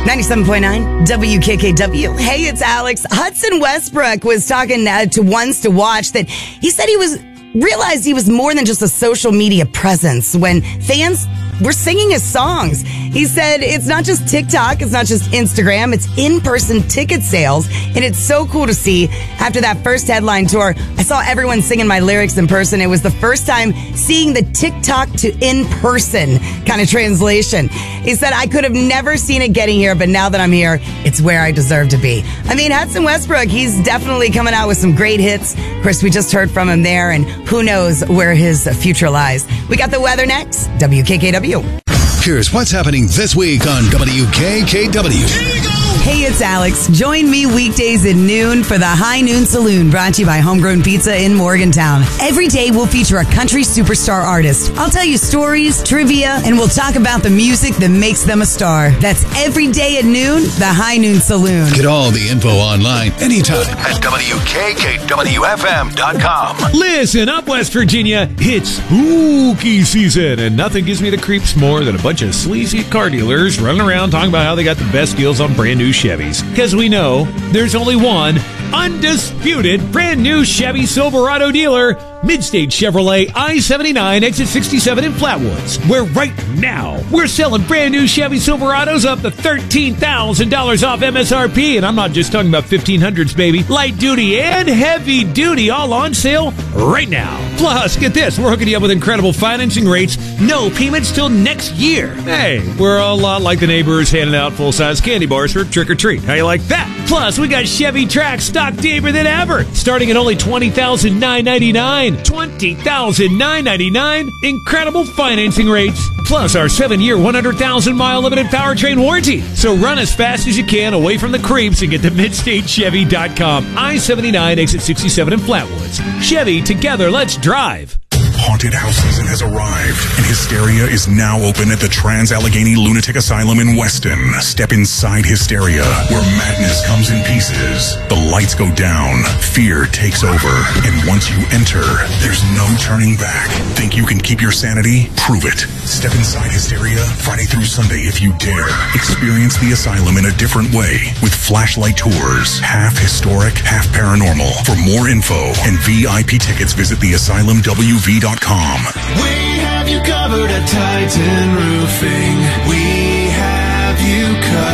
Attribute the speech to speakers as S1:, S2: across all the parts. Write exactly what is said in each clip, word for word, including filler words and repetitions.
S1: ninety-seven point nine W K K W. Hey, it's Alex. Hudson Westbrook was talking uh, to Ones to Watch that he said he was realized he was more than just a social media presence when fans were singing his songs. He said it's not just TikTok, it's not just Instagram, it's in-person ticket sales. And it's so cool to see. After that first headline tour, I saw everyone singing my lyrics in person. It was the first time seeing the TikTok to in-person kind of translation. He said, I could have never seen it getting here, but now that I'm here, it's where I deserve to be. I mean, Hudson Westbrook, he's definitely coming out with some great hits. Of course, we just heard from him there, and who knows where his future lies. We got the weather next. W K K W.
S2: Here's what's happening this week on W K K W.
S1: Hey, it's Alex. Join me weekdays at noon for the High Noon Saloon, brought to you by Homegrown Pizza in Morgantown. Every day we'll feature a country superstar artist. I'll tell you stories, trivia, and we'll talk about the music that makes them a star. That's every day at noon, the High Noon Saloon.
S2: Get all the info online anytime at W K K W F M dot com.
S3: Listen up, West Virginia. It's spooky season, and nothing gives me the creeps more than a bunch of sleazy car dealers running around talking about how they got the best deals on brand new Chevys. Because we know there's only one undisputed brand new Chevy Silverado dealer, Midstate Chevrolet I seventy-nine, exit sixty-seven in Flatwoods, where right now we're selling brand new Chevy Silverados up to thirteen thousand dollars off M S R P. And I'm not just talking about fifteen hundreds, baby. Light duty and heavy duty all on sale right now. Plus, get this, we're hooking you up with incredible financing rates, no payments till next year. Hey, we're a lot like the neighbors handing out full-size candy bars for trick-or-treat. How you like that? Plus, we got Chevy Trax stock deeper than ever, starting at only twenty thousand nine hundred ninety-nine dollars. twenty thousand nine hundred ninety-nine dollars. Incredible financing rates. Plus our seven-year, one hundred thousand mile limited powertrain warranty. So run as fast as you can away from the creeps and get to midstate chevy dot com. I seventy-nine, exit sixty-seven in Flatwoods. Chevy, together, let's drive.
S4: Haunted house season has arrived, and Hysteria is now open at the Trans-Allegheny Lunatic Asylum in Weston. Step inside Hysteria, where madness comes in pieces. The lights go down, fear takes over, and once you enter, there's no turning back. Think you can keep your sanity? Prove it. Step inside Hysteria Friday through Sunday if you dare. Experience the asylum in a different way with flashlight tours, half historic, half paranormal. For more info and V I P tickets, visit the asylum W V dot com.
S5: We have you covered at Titan Roofing. We have you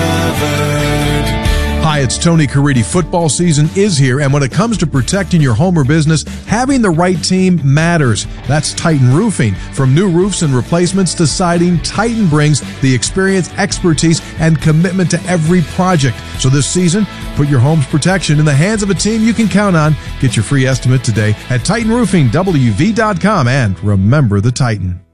S5: covered.
S6: Hi, it's Tony Caridi. Football season is here, and when it comes to protecting your home or business, having the right team matters. That's Titan Roofing. From new roofs and replacements to siding, Titan brings the experience, expertise, and commitment to every project. So this season, put your home's protection in the hands of a team you can count on. Get your free estimate today at Titan Roofing W V dot com, and remember the Titan.